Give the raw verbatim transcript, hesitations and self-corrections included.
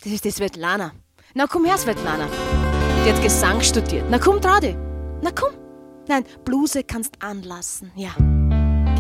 Das ist die Svetlana. Na komm her, Svetlana. Die hat Gesang studiert. Na komm, trau dich. Na komm. Nein, Bluse kannst anlassen, ja.